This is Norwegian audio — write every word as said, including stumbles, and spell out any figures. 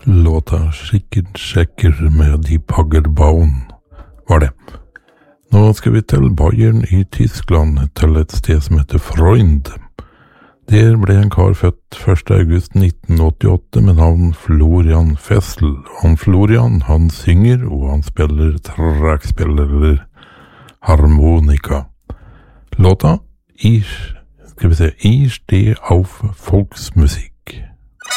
Låta Sikkert Sjekker med Die Paggerbauen var det. Nå skal vi til Bayern i Tyskland, til et sted som heter Freund. Der ble en kar født første august nitten åttiåtte med navn Florian Fessel. Han Florian, han synger, og han spiller trekkspiller eller harmonika. Låta Ich, skal vi se, Ich stehe auf Volksmusik.